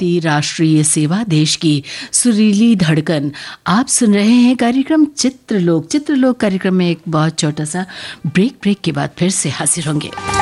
भारती राष्ट्रीय सेवा, देश की सुरीली धड़कन। आप सुन रहे हैं कार्यक्रम चित्रलोक। चित्रलोक कार्यक्रम में एक बहुत छोटा सा ब्रेक के बाद फिर से हाजिर होंगे।